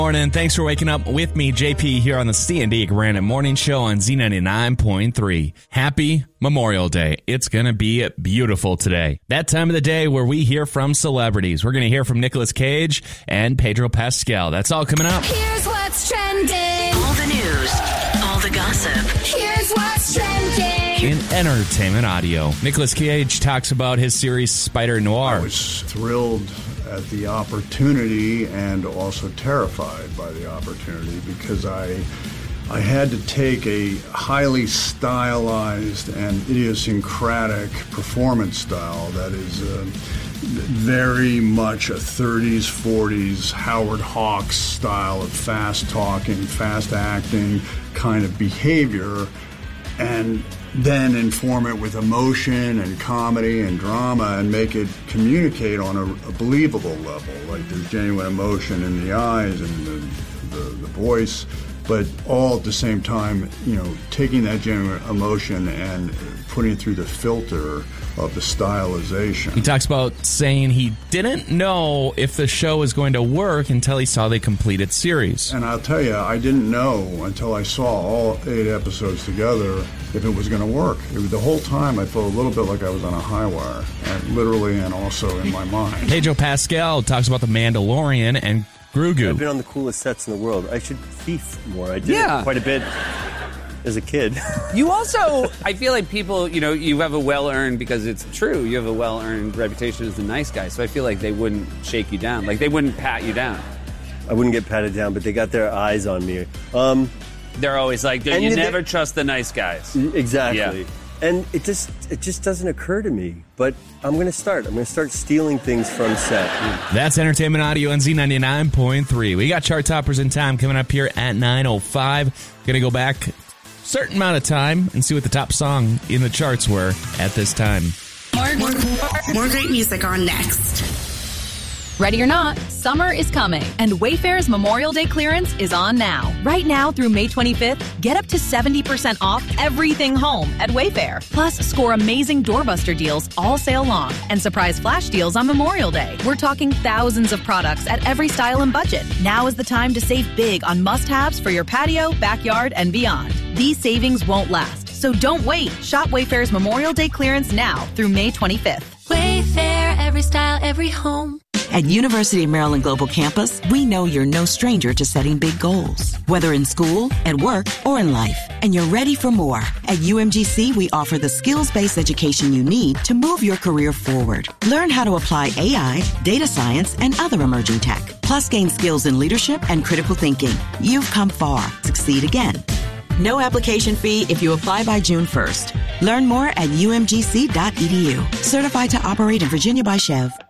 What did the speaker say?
Morning. Thanks for waking up with me, JP, here on the C&D Granite Morning Show on Z99.3. Happy Memorial Day. It's going to be beautiful today. That time of the day where we hear from celebrities. We're going to hear from Nicolas Cage and Pedro Pascal. That's all coming up. Here's what's trending. All the news, all the gossip. Here's what's trending. In entertainment audio, Nicolas Cage talks about his series Spider Noir. I was thrilled at the opportunity and also terrified by the opportunity because I had to take a highly stylized and idiosyncratic performance style that is very much a 30s, 40s Howard Hawks style of fast talking, fast acting kind of behavior, and then inform it with emotion and comedy and drama and make it communicate on a believable level. Like there's genuine emotion in the eyes and the voice, but all at the same time, you know, taking that genuine emotion and putting it through the filter of the stylization. He talks about saying he didn't know if the show was going to work until he saw the completed series. And I'll tell you, I didn't know until I saw all 8 episodes together if it was going to work. The whole time I felt a little bit like I was on a high wire, and literally and also in my mind. Pedro Pascal talks about The Mandalorian and Grogu. I've been on the coolest sets in the world. I should thief more. I did it quite a bit as a kid. You also, I feel like people, you know, you have a well-earned, because it's true, you have a well-earned reputation as a nice guy, so I feel like they wouldn't shake you down. Like, they wouldn't pat you down. I wouldn't get patted down, but they got their eyes on me. They're always like, you never trust the nice guys. Exactly. Yeah. And it just doesn't occur to me. But I'm going to start. I'm going to start stealing things from set. That's entertainment audio on Z99.3. We got chart toppers in time coming up here at 9:05. Going to go back a certain amount of time and see what the top song in the charts were at this time. More great music on next. Ready or not, summer is coming, and Wayfair's Memorial Day clearance is on now. Right now through May 25th, get up to 70% off everything home at Wayfair. Plus, score amazing doorbuster deals all sale long and surprise flash deals on Memorial Day. We're talking thousands of products at every style and budget. Now is the time to save big on must-haves for your patio, backyard, and beyond. These savings won't last, so don't wait. Shop Wayfair's Memorial Day clearance now through May 25th. Wayfair, every style, every home. At University of Maryland Global Campus, we know you're no stranger to setting big goals, whether in school, at work, or in life, and you're ready for more. At UMGC, we offer the skills-based education you need to move your career forward. Learn how to apply AI, data science, and other emerging tech, plus gain skills in leadership and critical thinking. You've come far. Succeed again. No application fee if you apply by June 1st. Learn more at umgc.edu. Certified to operate in Virginia by Chev.